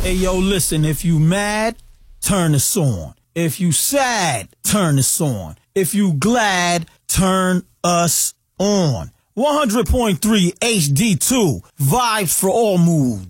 Hey, yo, listen, if you mad, turn this on. If you sad, turn this on. If you glad, turn us on. 100.3 HD2, vibes for all moods.